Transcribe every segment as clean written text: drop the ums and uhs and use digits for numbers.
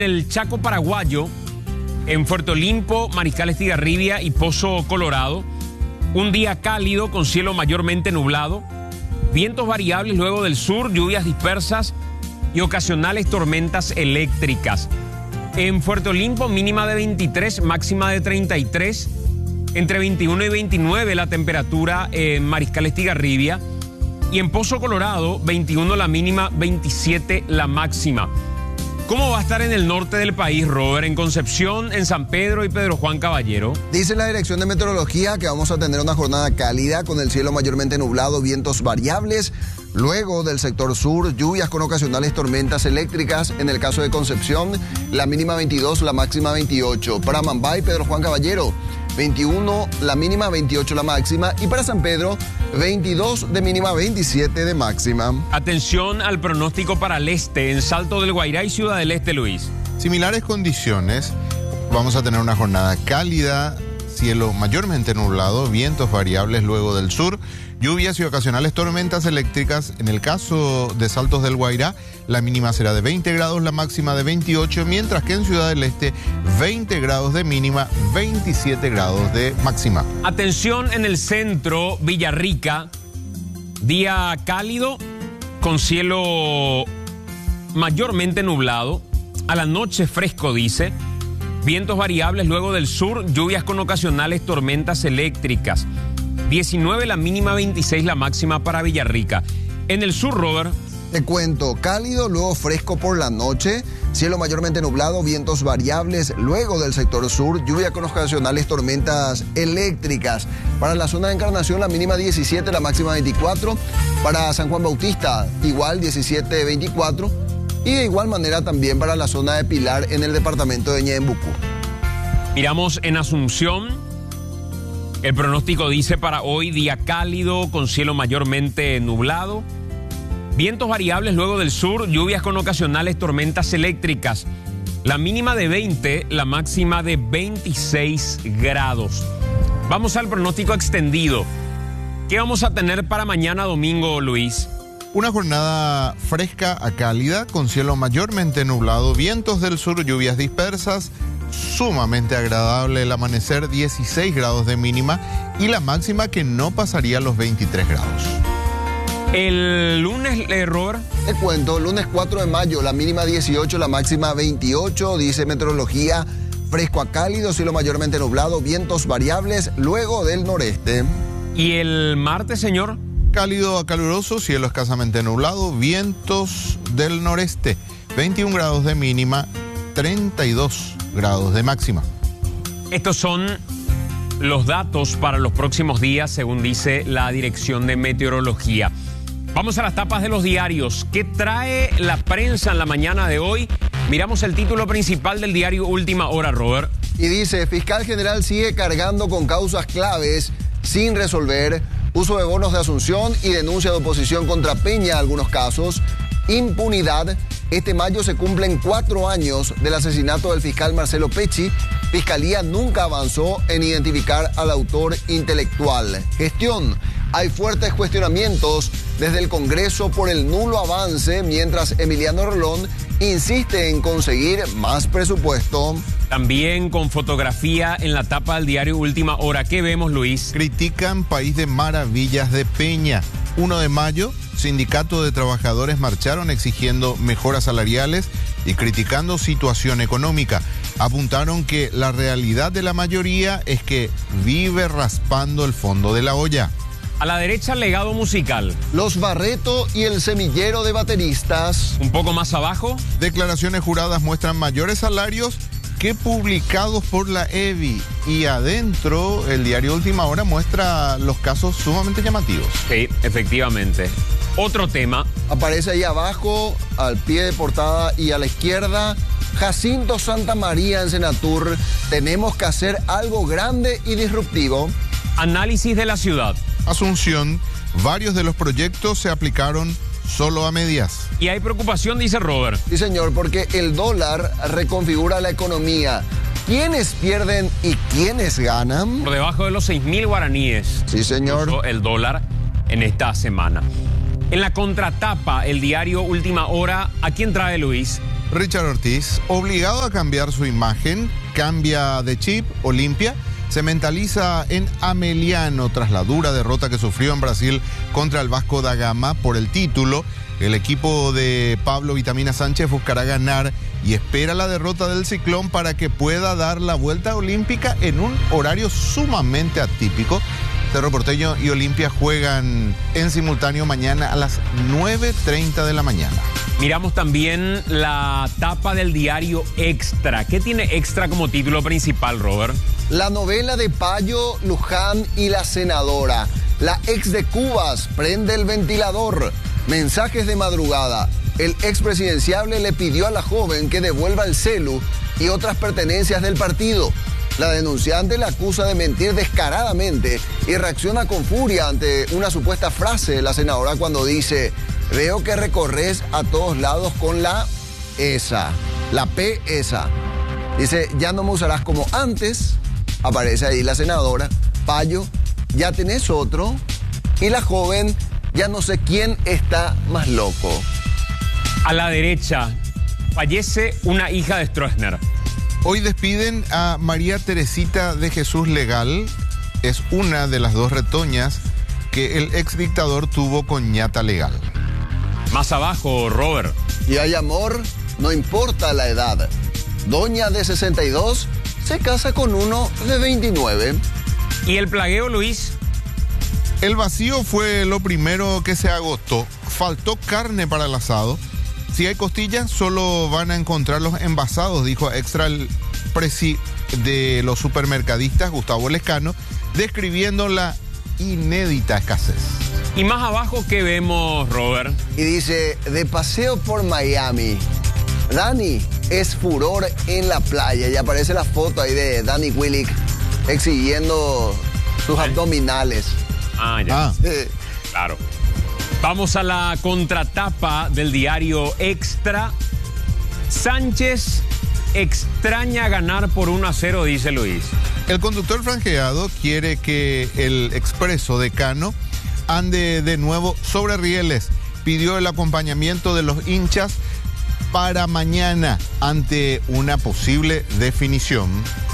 El Chaco paraguayo, en Puerto Limpo, Mariscal Estigarribia y Pozo Colorado, un día cálido con cielo mayormente nublado, vientos variables luego del sur, lluvias dispersas y ocasionales tormentas eléctricas. En Puerto Limpo, mínima de 23, máxima de 33, entre 21 y 29 la temperatura en Mariscal Estigarribia, y en Pozo Colorado, 21 la mínima, 27 la máxima. ¿Cómo va a estar en el norte del país, Robert? En Concepción, en San Pedro y Pedro Juan Caballero. Dice la Dirección de Meteorología que vamos a tener una jornada cálida con el cielo mayormente nublado, vientos variables. Luego del sector sur, lluvias con ocasionales tormentas eléctricas. En el caso de Concepción, la mínima 22, la máxima 28. Para Mambay, Pedro Juan Caballero, 21 la mínima, 28 la máxima. Y para San Pedro, 22 de mínima, 27 de máxima. Atención al pronóstico para el este, en Salto del Guairá y Ciudad del Este, Luis. Similares condiciones, vamos a tener una jornada cálida, cielo mayormente nublado, vientos variables luego del sur, lluvias y ocasionales tormentas eléctricas. En el caso de Saltos del Guairá, la mínima será de 20 grados, la máxima de 28, mientras que en Ciudad del Este, 20 grados de mínima, 27 grados de máxima. Atención en el centro, Villarrica, día cálido con cielo mayormente nublado, a la noche fresco, dice, vientos variables luego del sur, lluvias con ocasionales tormentas eléctricas. 19 la mínima, 26 la máxima para Villarrica. En el sur, Robert. Te cuento, cálido, luego fresco por la noche, cielo mayormente nublado, vientos variables luego del sector sur, lluvia con ocasionales tormentas eléctricas. Para la zona de Encarnación, la mínima 17, la máxima 24. Para San Juan Bautista, igual 17, 24. Y de igual manera también para la zona de Pilar en el departamento de Ñeembucú. Miramos en Asunción. El pronóstico dice para hoy día cálido con cielo mayormente nublado, vientos variables luego del sur, lluvias con ocasionales tormentas eléctricas. La mínima de 20, la máxima de 26 grados. Vamos al pronóstico extendido. ¿Qué vamos a tener para mañana domingo, Luis? Una jornada fresca a cálida, con cielo mayormente nublado, vientos del sur, lluvias dispersas, sumamente agradable el amanecer, 16 grados de mínima y la máxima que no pasaría los 23 grados. El lunes, Robert. Te cuento, lunes 4 de mayo, la mínima 18, la máxima 28, dice meteorología, fresco a cálido, cielo mayormente nublado, vientos variables luego del noreste. ¿Y el martes, señor? Cálido a caluroso, cielo escasamente nublado, vientos del noreste, 21 grados de mínima, 32 grados de máxima. Estos son los datos para los próximos días, según dice la Dirección de Meteorología. Vamos a las tapas de los diarios. ¿Qué trae la prensa en la mañana de hoy? Miramos el título principal del diario Última Hora, Robert. Y dice, fiscal general sigue cargando con causas claves sin resolver. Uso de bonos de Asunción y denuncia de oposición contra Peña, algunos casos. Impunidad. Este mayo se cumplen 4 años del asesinato del fiscal Marcelo Pecci. Fiscalía nunca avanzó en identificar al autor intelectual. Gestión. Hay fuertes cuestionamientos desde el Congreso por el nulo avance, mientras Emiliano Rolón insiste en conseguir más presupuesto. También con fotografía en la tapa del diario Última Hora. ¿Qué vemos, Luis? Critican País de Maravillas de Peña. 1 de mayo, sindicatos de trabajadores marcharon exigiendo mejoras salariales y criticando situación económica. Apuntaron que la realidad de la mayoría es que vive raspando el fondo de la olla. A la derecha, legado musical. Los Barreto y el semillero de bateristas. Un poco más abajo. Declaraciones juradas muestran mayores salarios que publicados por la EBI. Y adentro, el diario Última Hora muestra los casos sumamente llamativos. Sí, efectivamente. Otro tema. Aparece ahí abajo, al pie de portada y a la izquierda, Jacinto Santamaría en Senatur. Tenemos que hacer algo grande y disruptivo. Análisis de la ciudad. Asunción, varios de los proyectos se aplicaron solo a medias. Y hay preocupación, dice Robert. Sí, señor, porque el dólar reconfigura la economía. ¿Quiénes pierden y quiénes ganan? Por debajo de los 6.000 guaraníes. Sí, señor. Puso el dólar en esta semana. En la contratapa, el diario Última Hora, ¿a quién trae, Luis? Richard Ortiz, obligado a cambiar su imagen, cambia de chip. Olimpia se mentaliza en Ameliano tras la dura derrota que sufrió en Brasil contra el Vasco da Gama por el título. El equipo de Pablo Vitamina Sánchez buscará ganar y espera la derrota del Ciclón para que pueda dar la vuelta olímpica en un horario sumamente atípico. Cerro Porteño y Olimpia juegan en simultáneo mañana a las 9:30 de la mañana. Miramos también la tapa del diario Extra. ¿Qué tiene Extra como título principal, Robert? La novela de Payo, Luján y la senadora. La ex de Cubas prende el ventilador. Mensajes de madrugada. El expresidenciable le pidió a la joven que devuelva el celu y otras pertenencias del partido. La denunciante la acusa de mentir descaradamente y reacciona con furia ante una supuesta frase de la senadora cuando dice: veo que recorres a todos lados con la esa, la P esa. Dice, ya no me usarás como antes. Aparece ahí la senadora. Payo, ya tenés otro. Y la joven, ya no sé quién está más loco. A la derecha, fallece una hija de Stroessner. Hoy despiden a María Teresita de Jesús Legal. Es una de las dos retoñas que el exdictador tuvo con ñata legal. Más abajo, Robert. Y hay amor, no importa la edad. Doña de 62 se casa con uno de 29. ¿Y el plagueo, Luis? El vacío fue lo primero que se agotó. Faltó carne para el asado. Si hay costillas, solo van a encontrar los envasados, dijo Extra el presi de los supermercadistas, Gustavo Lescano, describiendo la inédita escasez. Y más abajo, ¿qué vemos, Robert? Y dice, de paseo por Miami, Dani es furor en la playa. Y aparece la foto ahí de Dani Willick exhibiendo sus abdominales. Ah, ya. Claro. Vamos a la contratapa del diario Extra. Sánchez extraña ganar por 1-0, dice Luis. El conductor franjeado quiere que el expreso de Cano ande de nuevo sobre rieles. Pidió el acompañamiento de los hinchas para mañana ante una posible definición.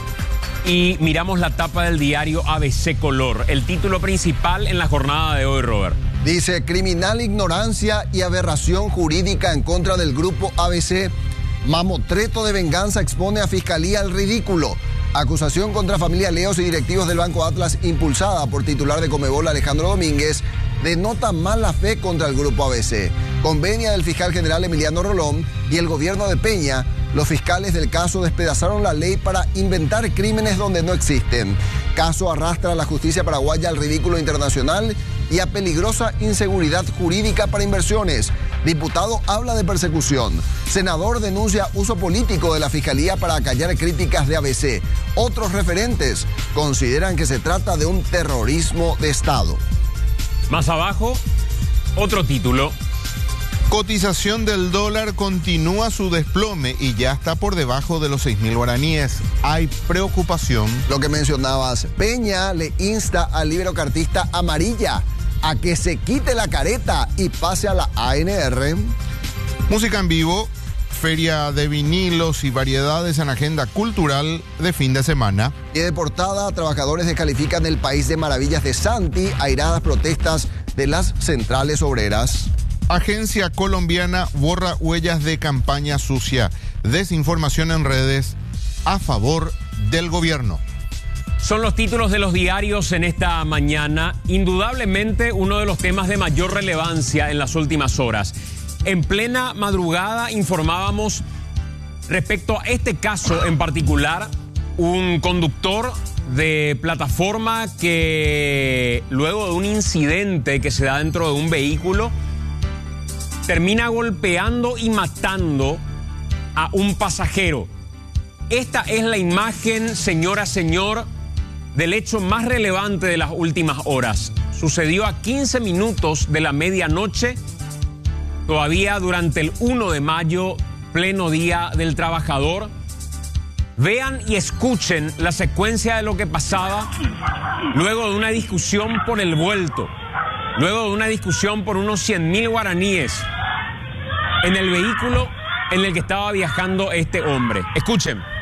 Y miramos la tapa del diario ABC Color. El título principal en la jornada de hoy, Robert. Dice, criminal ignorancia y aberración jurídica en contra del grupo ABC. Mamotreto de venganza expone a Fiscalía al ridículo. Acusación contra familia Leos y directivos del Banco Atlas impulsada por titular de Conmebol Alejandro Domínguez denota mala fe contra el grupo ABC. Convenia del fiscal general Emiliano Rolón y el gobierno de Peña. Los fiscales del caso despedazaron la ley para inventar crímenes donde no existen. Caso arrastra a la justicia paraguaya al ridículo internacional y a peligrosa inseguridad jurídica para inversiones. Diputado habla de persecución. Senador denuncia uso político de la Fiscalía para acallar críticas de ABC. Otros referentes consideran que se trata de un terrorismo de Estado. Más abajo, otro título. Cotización del dólar continúa su desplome y ya está por debajo de los 6.000 guaraníes. Hay preocupación. Lo que mencionabas, Peña le insta al librocartista Amarilla a que se quite la careta y pase a la ANR. Música en vivo, feria de vinilos y variedades en agenda cultural de fin de semana. Y de portada, trabajadores descalifican el país de maravillas de Santi, airadas protestas de las centrales obreras. Agencia colombiana borra huellas de campaña sucia. Desinformación en redes a favor del gobierno. Son los títulos de los diarios en esta mañana. Indudablemente uno de los temas de mayor relevancia en las últimas horas. En plena madrugada informábamos respecto a este caso en particular, un conductor de plataforma que luego de un incidente que se da dentro de un vehículo termina golpeando y matando a un pasajero. Esta es la imagen, señora, señor, del hecho más relevante de las últimas horas. Sucedió a 15 minutos de la medianoche, todavía durante el 1 de mayo, pleno Día del Trabajador. Vean y escuchen la secuencia de lo que pasaba luego de una discusión por el vuelto, luego de una discusión por unos 100.000 guaraníes. En el vehículo en el que estaba viajando este hombre. Escuchen.